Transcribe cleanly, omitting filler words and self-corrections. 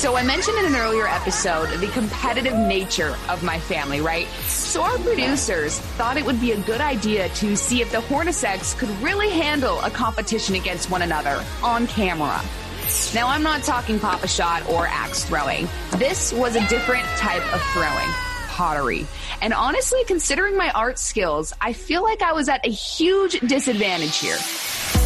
So I mentioned in an earlier episode the competitive nature of my family, right? So our producers thought it would be a good idea to see if the Hornaceks could really handle a competition against one another on camera. Now, I'm not talking pop-a-shot or axe throwing. This was a different type of throwing. Pottery. And honestly, considering my art skills, I feel like I was at a huge disadvantage here.